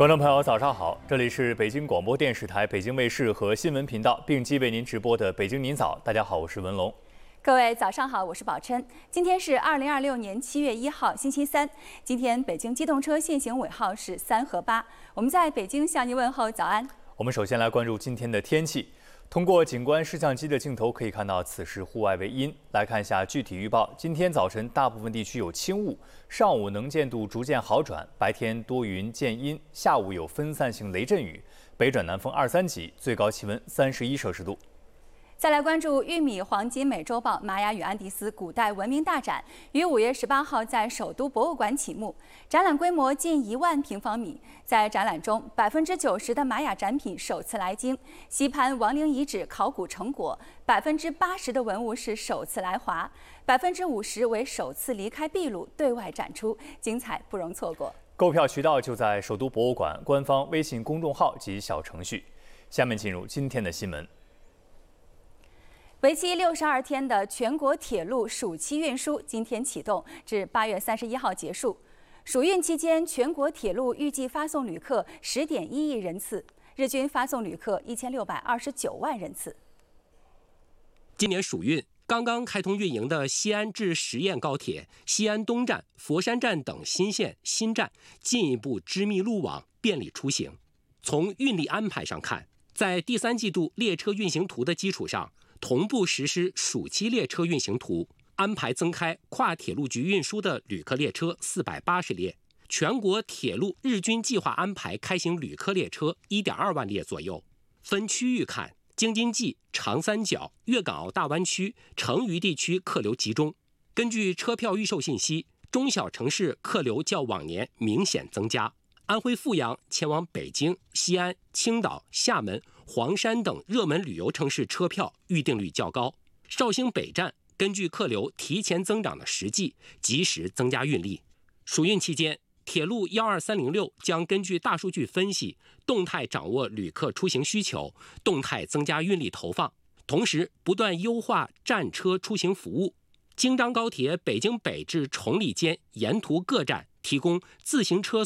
观众朋友，早上好，这里是北京广播电视台北京卫视和新闻频道并机为您直播的《北京您早》。大家好，我是文龙。 各位早上好，我是宝琛。今天是2026年7月1号，星期三。今天北京机动车限行尾号是3和8。我们在北京向您问候早安。 我们首先来关注今天的天气。通过景观摄像机的镜头可以看到，此时户外为阴。来看一下具体预报：今天早晨大部分地区有轻雾，上午能见度逐渐好转，白天多云见阴，下午有分散性雷阵雨，北转南风2、3级，最高气温31摄氏度。 再来关注玉米黄金美洲豹玛雅与安第斯古代文明大展，于5月18号在首都博物馆启幕，展览规模近1万平方米。在展览中，90%的玛雅展品首次来京，西盘亡灵遗址考古成果，80%的文物是首次来华，50%为首次离开秘鲁对外展出，精彩不容错过。 购票渠道就在首都博物馆官方微信公众号及小程序。下面进入今天的新闻。 为期62天的全国铁路暑期运输今天启动，至8月31号结束。暑运期间，全国铁路预计发送旅客10.1亿人次，日均发送旅客1629万人次。 今年暑运刚刚开通运营的西安至十堰高铁、西安东站、佛山站等新线新站，进一步织密路网，便利出行。从运力安排上看，在第3季度列车运行图的基础上，同步实施暑期列车运行图，安排增开跨铁路局运输的旅客列车480列，全国铁路日均计划安排开行旅客列车1.2万列左右。分区域看，京津冀、长三角、粤港澳大湾区、成渝地区客流集中。根据车票预售信息，中小城市客流较往年明显增加。安徽阜阳前往北京、西安、青岛、厦门、黄山等热门旅游城市车票预订率较高。绍兴北站根据客流提前增长的实际，及时增加运力。暑运期间，铁路12306将根据大数据分析，动态掌握旅客出行需求，动态增加运力投放，同时不断优化站车出行服务。京张高铁北京北至崇礼间沿途各站提供自行车